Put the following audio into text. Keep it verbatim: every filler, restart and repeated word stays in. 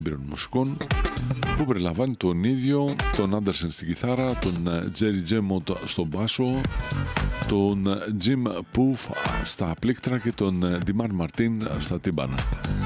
έμπειρων μουσικών που περιλαμβάνει τον ίδιο, τον Άντερσεν στην κιθάρα, τον Τζέρι Τζέμοντ στον μπάσο, τον Jim Puff στα πλήκτρα και τον Ντιμάν Μαρτίν στα τύμπανα.